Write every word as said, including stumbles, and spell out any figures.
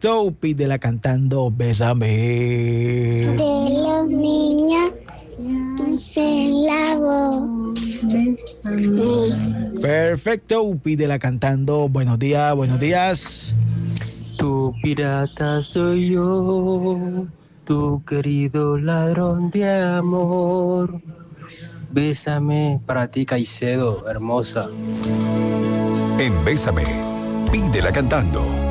Perfecto, pídela cantando Bésame. De los niños dicen la voz. Bésame. Perfecto, pídela cantando Buenos días, buenos días. Tu pirata soy yo, tu querido ladrón de amor. Bésame para ti, Caicedo, hermosa. En Bésame, pídela cantando.